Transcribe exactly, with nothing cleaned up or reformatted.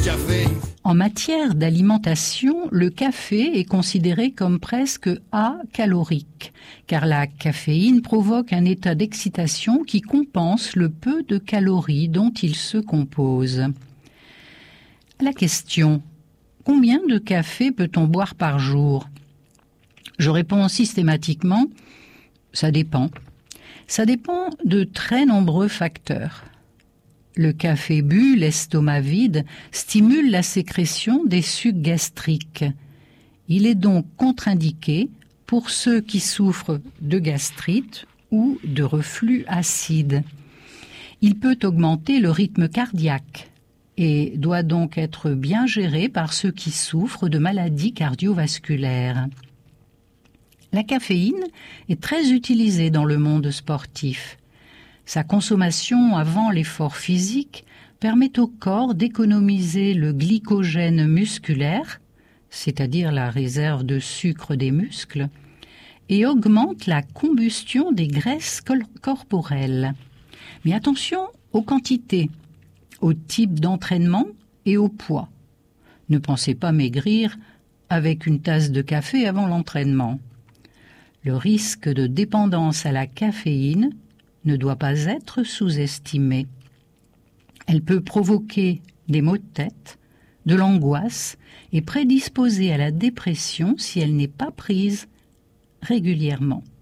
En matière d'alimentation, le café est considéré comme presque acalorique, car la caféine provoque un état d'excitation qui compense le peu de calories dont il se compose. La question: combien de café peut-on boire par jour? Je réponds systématiquement: ça dépend. Ça dépend de très nombreux facteurs. Le café bu, l'estomac vide, stimule la sécrétion des sucs gastriques. Il est donc contre-indiqué pour ceux qui souffrent de gastrite ou de reflux acide. Il peut augmenter le rythme cardiaque et doit donc être bien géré par ceux qui souffrent de maladies cardiovasculaires. La caféine est très utilisée dans le monde sportif. Sa consommation avant l'effort physique permet au corps d'économiser le glycogène musculaire, c'est-à-dire la réserve de sucre des muscles, et augmente la combustion des graisses corporelles. Mais attention aux quantités, au type d'entraînement et au poids. Ne pensez pas maigrir avec une tasse de café avant l'entraînement. Le risque de dépendance à la caféine ne doit pas être sous-estimé. Elle peut provoquer des maux de tête, de l'angoisse et prédisposer à la dépression si elle n'est pas prise régulièrement.